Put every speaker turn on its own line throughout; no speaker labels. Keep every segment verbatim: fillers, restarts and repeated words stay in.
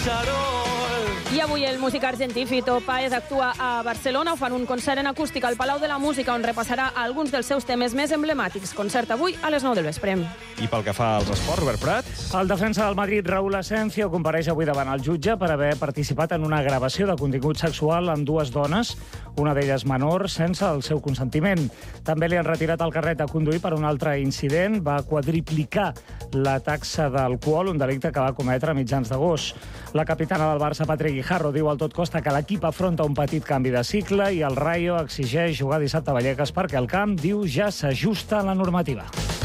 xarol.
I avui el músic argentí Fito Páez actua a Barcelona. Ho fan un concert en acústic al Palau de la Música, on repassarà alguns dels seus temes més emblemàtics. Concert avui a les nou del vespre.
I pel que fa als esports, Robert Prat?
El defensa del Madrid, Raúl Asensio, compareix avui davant el jutge per haver participat en una gravació de contingut sexual amb dues dones, una d'elles menor, sense el seu consentiment. També li han retirat el carnet de conduir per un altre incident. Va quadriplicar la taxa d'alcohol, un delicte que va cometre a mitjans d'agost. La capitana del Barça, Patrick Guijarro, diu al tot costa que l'equip afronta un petit canvi de cicle i el Rayo exigeix jugar dissabte a Vallecas perquè el camp, diu, ja s'ajusta a la normativa.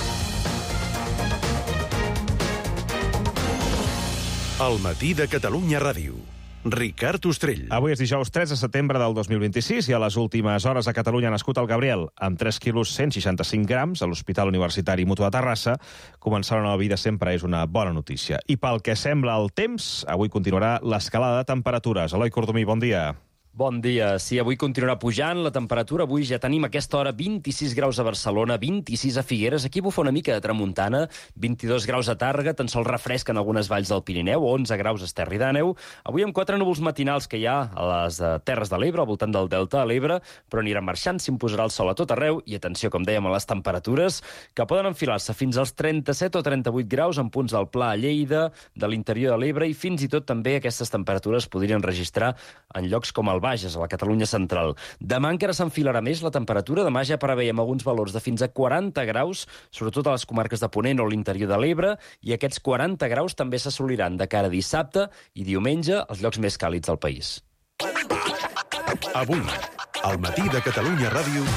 El matí de Catalunya Ràdio. Ricard Ostrell.
Avui és dijous tres de setembre del dos mil vint-i-sis i a les últimes hores a Catalunya ha nascut el Gabriel, amb tres quilos cent seixanta-cinc grams, a l'Hospital Universitari Mutu de Terrassa. Començar una nova vida sempre és una bona notícia. I pel que sembla el temps, avui continuarà l'escalada de temperatures. Eloi Cordomí, bon dia.
Bon dia. Sí, avui continuarà pujant la temperatura. Avui ja tenim a aquesta hora vint-i-sis graus a Barcelona, vint-i-sis a Figueres. Aquí bufa una mica de tramuntana, vint-i-dos graus a Tàrrega, tan sols refresca en algunes valls del Pirineu, onze graus a Esterri d'Àneu. Avui amb quatre núvols matinals que hi ha a les Terres de l'Ebre, al voltant del Delta de l'Ebre, però anirà marxant, s'imposarà el sol a tot arreu i, atenció, com dèiem, a les temperatures, que poden enfilar-se fins als trenta-set o trenta-vuit graus en punts del Pla a Lleida, de l'interior de l'Ebre, i fins i tot també aquestes temperatures podrien registrar en llocs com el Bages, a la Catalunya central. Demà encara s'enfilarà més la temperatura. Demà ja preveiem alguns valors de fins a quaranta graus, sobretot a les comarques de Ponent o l'interior de l'Ebre, i aquests quaranta graus també s'assoliran de cara a dissabte i diumenge als llocs més càlids del país.
Avui, al matí de Catalunya Ràdio.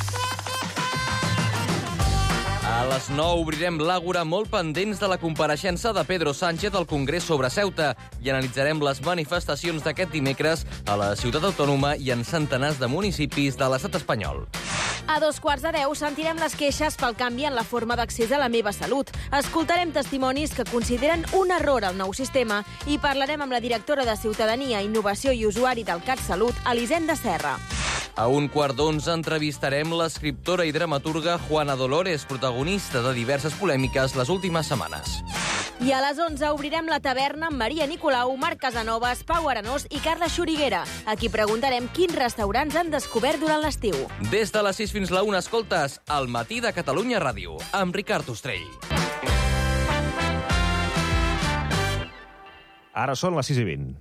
A les nou obrirem l'Àgora, molt pendents de la compareixença de Pedro Sánchez al Congrés sobre Ceuta, i analitzarem les manifestacions d'aquest dimecres a la ciutat autònoma i en centenars de municipis de l'estat espanyol.
A dos quarts de deu sentirem les queixes pel canvi en la forma d'accés a la Meva Salut. Escoltarem testimonis que consideren un error el nou sistema i parlarem amb la directora de Ciutadania, Innovació i Usuari del CatSalut, Elisenda Serra.
A un quart d'onze entrevistarem l'escriptora i dramaturga Juana Dolores, protagonista de diverses polèmiques les últimes setmanes.
I a les onze obrirem la taverna amb Maria Nicolau, Marc Casanovas, Pau Arenós i Carla Xuriguera. Aquí preguntarem quins restaurants han descobert durant l'estiu.
Des de les sis fins la una escoltes El matí de Catalunya Ràdio, amb Ricard Ostrell.
Ara són les sis i vint.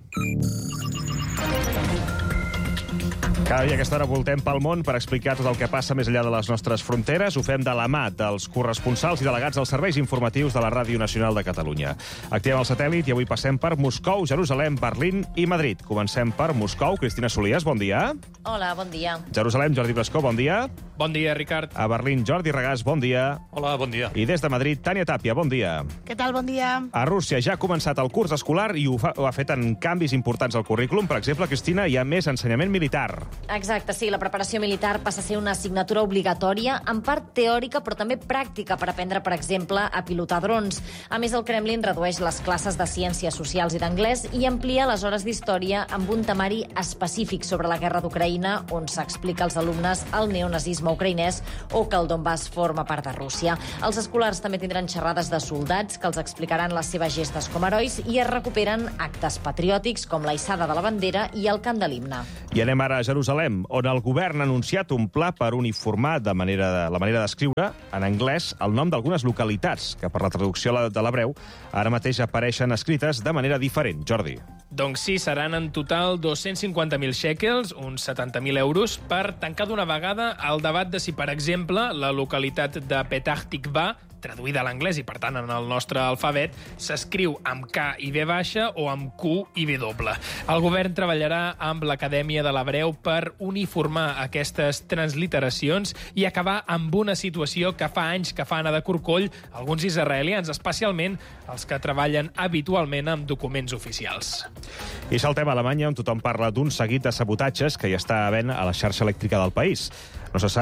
Cada dia a aquesta hora voltem pel món per explicar tot el que passa més enllà de les nostres fronteres. Ho fem de la mà dels corresponsals i delegats dels serveis informatius de la Ràdio Nacional de Catalunya. Activem el satèl·lit i avui passem per Moscou, Jerusalem, Berlín i Madrid. Comencem per Moscou. Cristina Solies, bon dia.
Hola, bon dia.
Jerusalem, Jordi Blascó, bon dia.
Bon dia, Ricard.
A Berlín, Jordi Regàs, bon dia.
Hola, bon dia.
I des de Madrid, Tània Tàpia, bon dia.
Què tal, bon dia?
A Rússia ja ha començat el curs escolar i ho, fa, ho ha fet en canvis importants al currículum. Per exemple, Cristina, hi ha més ensenyament militar.
Exacte, sí. La preparació militar passa a ser una assignatura obligatòria, en part teòrica, però també pràctica, per aprendre, per exemple, a pilotar drons. A més, el Kremlin redueix les classes de ciències socials i d'anglès i amplia les hores d'història amb un temari específic sobre la guerra d'Ucraïna, on s'explica als alumnes el neonazisme ucraïnès o que el Donbass forma part de Rússia. Els escolars també tindran xerrades de soldats que els explicaran les seves gestes com a herois i es recuperen actes patriòtics com la hissada de la bandera i el cant de l'himne.
I anem ara a Jerusalem, on el govern ha anunciat un pla per uniformar de manera de, la manera d'escriure en anglès el nom d'algunes localitats, que per la traducció de l'hebreu ara mateix apareixen escrites de manera diferent. Jordi.
Doncs sí, seran en total dos-cents cinquanta mil shekels, uns setanta mil euros, per tancar d'una vegada el debat de si, per exemple, la localitat de Petah Tikva, traduïda a l'anglès i, per tant, en el nostre alfabet, s'escriu amb K i V baixa o amb Q i W. El govern treballarà amb l'Acadèmia de l'Hebreu per uniformar aquestes transliteracions i acabar amb una situació que fa anys que fa anar de corcoll alguns israelians, especialment els que treballen habitualment amb documents oficials.
I saltem a Alemanya, on tothom parla d'un seguit de sabotatges que hi està havent a la xarxa elèctrica del país. No se sap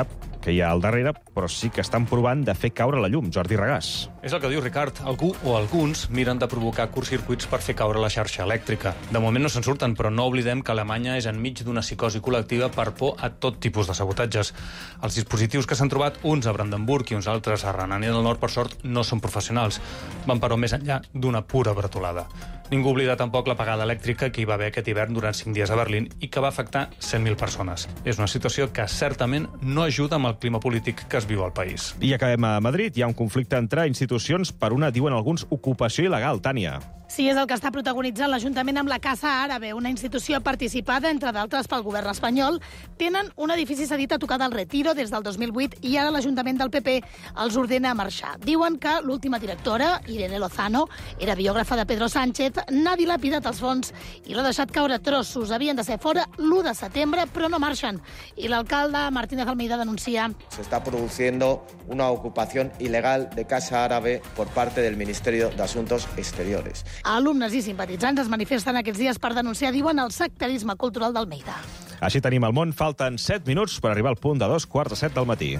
que hi ha al darrere, però sí que estan provant de fer caure la llum. Jordi Regàs.
És el que diu Ricard. Algú o alguns miren de provocar curtcircuits per fer caure la xarxa elèctrica. De moment no se'n surten, però no oblidem que Alemanya és enmig d'una psicosi col·lectiva per por a tot tipus de sabotatges. Els dispositius que s'han trobat, uns a Brandenburg i uns altres a Renània del Nord, per sort, no són professionals. Van, però, més enllà d'una pura bretolada. Ningú oblida tampoc l'apagada elèctrica que hi va haver aquest hivern durant cinc dies a Berlín i que va afectar cent mil persones. És una situació que certament no ajuda amb el clima polític que es viu al país.
I acabem a Madrid. Hi ha un conflicte entre institucions per una, diuen alguns, ocupació il·legal. Tània.
Sí, és el que està protagonitzant l'Ajuntament amb la Casa Àrabe, una institució participada, entre d'altres, pel govern espanyol. Tenen un edifici cedit a tocar del Retiro des del dos mil vuit i ara l'Ajuntament del P P els ordena marxar. Diuen que l'última directora, Irene Lozano, era biògrafa de Pedro Sánchez, n'ha dilapidat els fons i l'ha deixat caure a trossos. Havien de ser fora l'u de setembre, però no marxen. I l'alcalde Martínez Almeida denuncia...
Se está produciendo una ocupación ilegal de Casa Árabe por parte del Ministerio de Asuntos Exteriores.
Alumnes i simpatitzants es manifesten aquests dies per denunciar, diuen, el sectarisme cultural d'Almeida.
Així tenim el món. Falten set minuts per arribar al punt de dos quarts de set del matí.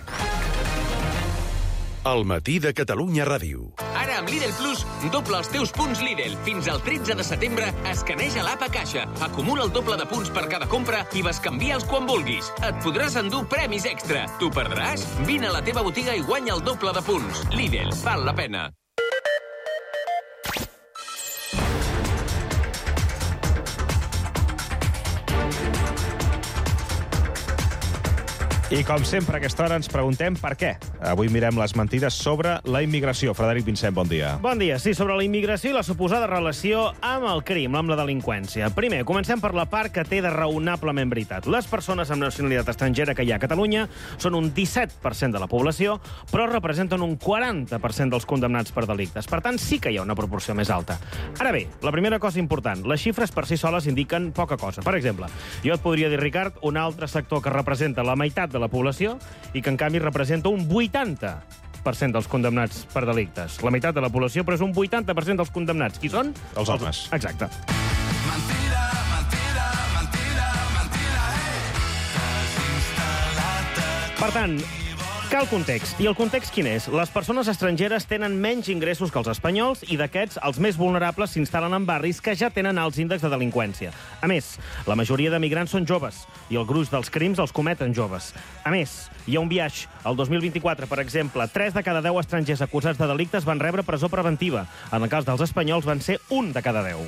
El matí de Catalunya Ràdio.
Ara amb Lidl Plus, doble els teus punts Lidl. Fins al tretze de setembre escaneja l'app a caixa. Acumula el doble de punts per cada compra i bescanvia'ls quan vulguis. Et podràs endur premis extra. T'ho perdràs? Vine a la teva botiga i guanya el doble de punts. Lidl, val la pena.
I, com sempre, a aquesta hora ens preguntem per què. Avui mirem les mentides sobre la immigració. Frederic Vincent, bon dia.
Bon dia. Sí, sobre la immigració i la suposada relació amb el crim, amb la delinqüència. Primer, comencem per la part que té de raonablement veritat. Les persones amb nacionalitat estrangera que hi ha a Catalunya són un disset per cent de la població, però representen un quaranta per cent dels condemnats per delictes. Per tant, sí que hi ha una proporció més alta. Ara bé, la primera cosa important, les xifres per si soles indiquen poca cosa. Per exemple, jo et podria dir, Ricard, un altre sector que representa la meitat de la població i que, en canvi, representa un vuitanta per cent dels condemnats per delictes. La meitat de la població, però és un vuitanta per cent dels condemnats. Qui són?
Els homes.
Exacte.
Mentida, mentida, mentida, mentida, eh?
Per tant, cal context. I el context quin és? Les persones estrangeres tenen menys ingressos que els espanyols i d'aquests, els més vulnerables s'instal·len en barris que ja tenen alts índexs de delinqüència. A més, la majoria de migrants són joves i el gruix dels crims els cometen joves. A més, hi ha un biaix. El dos mil vint-i-quatre, per exemple, tres de cada deu estrangers acusats de delictes van rebre presó preventiva. En el cas dels espanyols van ser un de cada deu.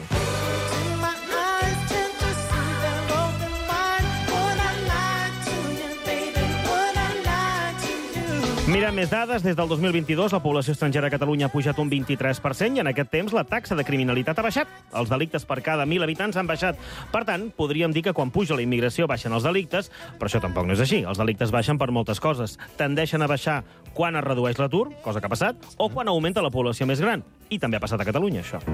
Mirant més dades, des del dos mil vint-i-dos la població estrangera a Catalunya ha pujat un vint-i-tres per cent i en aquest temps la taxa de criminalitat ha baixat. Els delictes per cada mil habitants han baixat. Per tant, podríem dir que quan puja la immigració baixen els delictes, però això tampoc no és així. Els delictes baixen per moltes coses. Tendeixen a baixar quan es redueix l'atur, cosa que ha passat, o quan augmenta la població més gran. I també ha passat a Catalunya, això.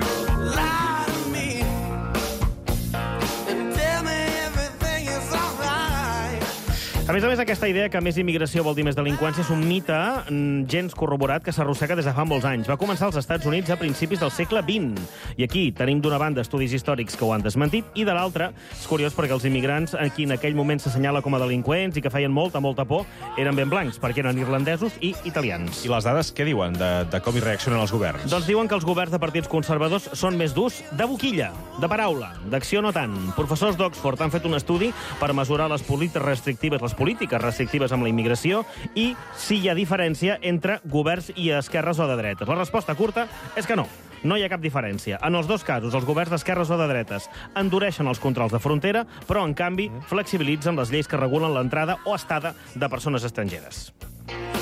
A més a més, aquesta idea que més immigració vol dir més delinqüència és un mite gens corroborat que s'arrossega des de fa molts anys. Va començar als Estats Units a principis del segle vint. I aquí tenim d'una banda estudis històrics que ho han desmentit i de l'altra, és curiós perquè els immigrants a qui en aquell moment s'assenyala com a delinqüents i que feien molta, molta por, eren ben blancs, perquè eren irlandesos i italians.
I les dades què diuen de, de com hi reaccionen els governs?
Doncs diuen que els governs de partits conservadors són més durs de boquilla, de paraula, d'acció no tant. Professors d'Oxford han fet un estudi per mesurar les polítiques restrictives, les polítiques restrictives amb la immigració i si hi ha diferència entre governs i esquerres o de dretes. La resposta curta és que no. No hi ha cap diferència. En els dos casos, els governs d'esquerres o de dretes endureixen els controls de frontera, però, en canvi, flexibilitzen les lleis que regulen l'entrada o estada de persones estrangeres.